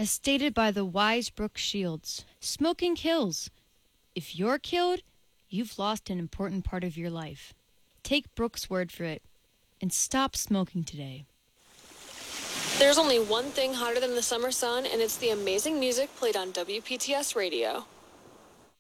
As stated by the wise Brooke Shields, smoking kills. If you're killed, you've lost an important part of your life. Take Brooke's word for it and stop smoking today. There's only one thing hotter than the summer sun, and it's the amazing music played on WPTS Radio.